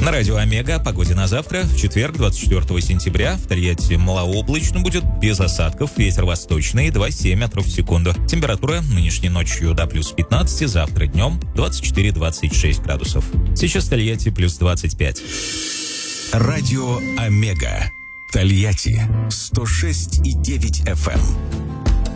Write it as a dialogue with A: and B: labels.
A: На радио «Омега» о погоде на завтра. В четверг, 24 сентября, в Тольятти малооблачно будет, без осадков, ветер восточный, 2,7 метров в секунду. Температура нынешней ночью до плюс 15, завтра днем 24-26 градусов. Сейчас в Тольятти плюс 25.
B: Радио «Омега». Тольятти 106,9 FM.